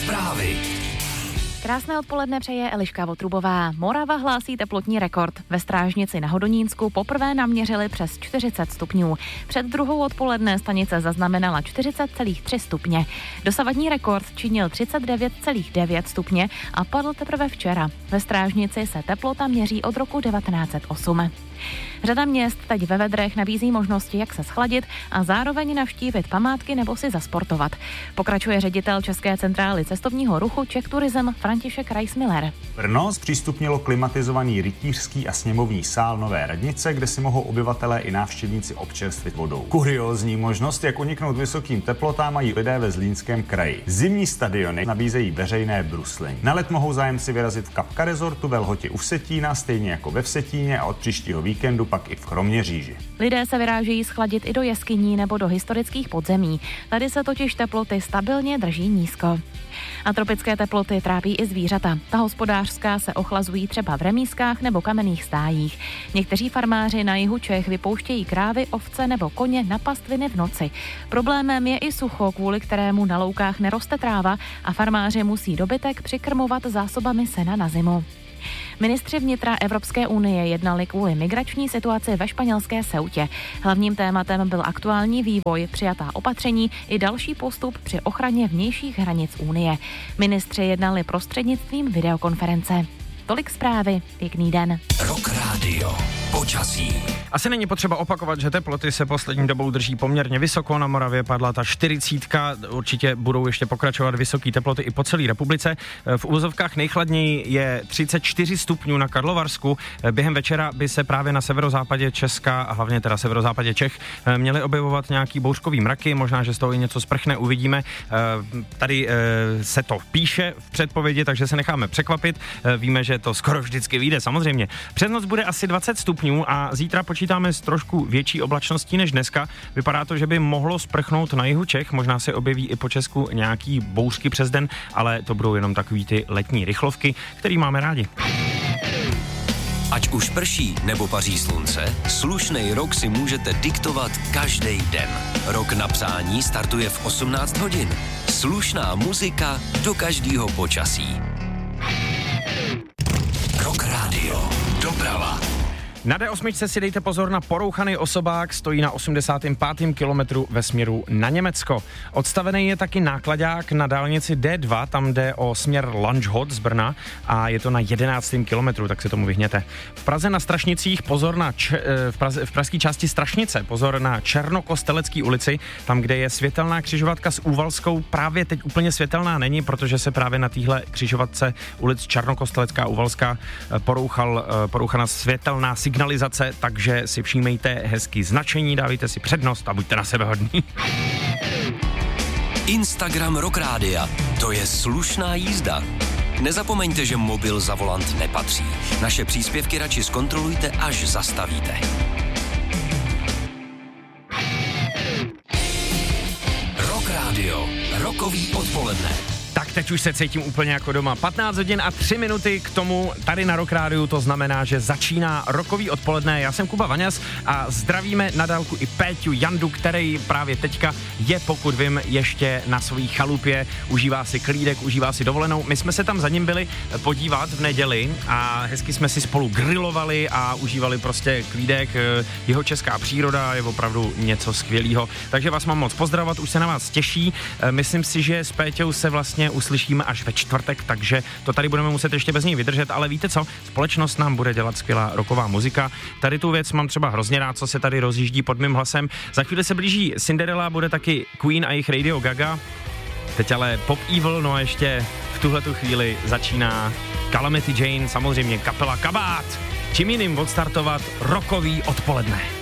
Zprávy. Krásné odpoledne přeje Eliška Votrubová. Morava hlásí teplotní rekord. Ve Strážnici na Hodonínsku poprvé naměřili přes 40 stupňů. Před druhou odpoledne stanice zaznamenala 40,3 stupně. Dosavadní rekord činil 39,9 stupně a padl teprve včera. Ve Strážnici se teplota měří od roku 1908. Řada měst teď ve vedrech nabízí možnosti, jak se schladit a zároveň navštívit památky nebo si zasportovat. Pokračuje ředitel České centrály cestovního ruchu Czech Tourism František Reismiller. Brno zpřístupnilo klimatizovaný rytířský a sněmovní sál Nové radnice, kde si mohou obyvatelé i návštěvníci občerstvit vodou. Kuriózní možnost, jak uniknout vysokým teplotám, mají lidé ve Zlínském kraji. Zimní stadiony nabízejí veřejné bruslení. Na let mohou zájemci vyrazit v Kapka Resortu ve Lhotě u Vsetína, stejně jako ve Vsetíně, a od příštího víkendu pak i v Kroměříži. Lidé se vyrážejí schladit i do jeskyní nebo do historických podzemí. Tady se totiž teploty stabilně drží nízko. A tropické teploty trápí i zvířata. Ta hospodářská se ochlazují třeba v remízkách nebo kamenných stájích. Někteří farmáři na jihu Čech vypouštějí krávy, ovce nebo koně na pastviny v noci. Problémem je i sucho, kvůli kterému na loukách neroste tráva a farmáři musí dobytek přikrmovat zásobami sena na zimu. Ministři vnitra Evropské unie jednali kvůli migrační situaci ve španělské Ceutě. Hlavním tématem byl aktuální vývoj, přijatá opatření i další postup při ochraně vnějších hranic Unie. Ministři jednali prostřednictvím videokonference. Tolik zprávy, pěkný den. Rock Radio. Počasí. Asi není potřeba opakovat, že teploty se poslední dobou drží poměrně vysoko. Na Moravě padla ta 40. Určitě budou ještě pokračovat vysoké teploty i po celé republice. V uvozovkách nejchladněji je 34 stupňů na Karlovarsku. Během večera by se právě na severozápadě Česka a hlavně teda severozápadě Čech měly objevovat nějaký bouřkový mraky. Možná, že z toho i něco sprchne, uvidíme. Tady se to píše v předpovědi, takže se necháme překvapit. Víme, že to skoro vždycky vyjde, samozřejmě. Přes noc bude asi 20 stupňů a zítra počítáme s trošku větší oblačností než dneska. Vypadá to, že by mohlo sprchnout na jihu Čech, možná se objeví i po Česku nějaký bouřky přes den, ale to budou jenom takový ty letní rychlovky, který máme rádi. Ať už prší nebo paří slunce, slušnej rok si můžete diktovat každý den. Rok na přání startuje v 18 hodin. Slušná muzika do každého počasí. Rock Radio. Doprava. Na D8 si dejte pozor na porouchaný osobák, stojí na 85. kilometru ve směru na Německo. Odstavený je taky nákladák na dálnici D2, tam jde o směr Lanžhot z Brna a je to na 11. kilometru, tak si tomu vyhněte. V Praze na Strašnicích pozor na v pražské části Strašnice pozor na Černokostelecké ulici, tam, kde je světelná křižovatka s Úvalskou, právě teď úplně světelná není, protože se právě na téhle křižovatce ulic Černokostelecká a Úvalská porouchaná světelná signalizace, takže si všímejte hezký značení, dávejte si přednost a buďte na sebe hodní. Instagram Rock Rádia. To je slušná jízda. Nezapomeňte, že mobil za volant nepatří. Naše příspěvky radši zkontrolujte, až zastavíte. Rock Radio. Rokový odpoledne. Tak teď už se cítím úplně jako doma. 15 hodin a 3 minuty k tomu tady na Rock Rádiu, to znamená, že začíná rokový odpoledne. Já jsem Kuba Vaňas a zdravíme na dálku i Péťu Jandu, který právě teďka je, pokud vím, ještě na svojí chalupě, užívá si klídek, užívá si dovolenou. My jsme se tam za ním byli podívat v neděli a hezky jsme si spolu grilovali a užívali prostě klídek. Jeho česká příroda je opravdu něco skvělého. Takže vás mám moc pozdravovat, už se na vás těší. Myslím si, že s Péťou se vlastně uslyšíme až ve čtvrtek, takže to tady budeme muset ještě bez ní vydržet, ale víte co? Společnost nám bude dělat skvělá rocková muzika. Tady tu věc mám třeba hrozně rád, co se tady rozjíždí pod mým hlasem. Za chvíli se blíží Cinderella, bude taky Queen a jejich Radio Gaga. Teď ale Pop Evil, no a ještě v tuhletu chvíli začíná Calamity Jane, samozřejmě kapela Kabát. Čím jiným odstartovat rockový odpoledne.